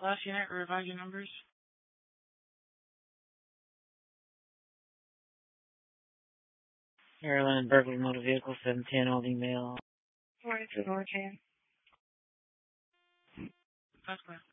Last unit, revise your numbers. Maryland, Berkeley Motor Vehicle 710, holding mail. 42 North 10. That's clear.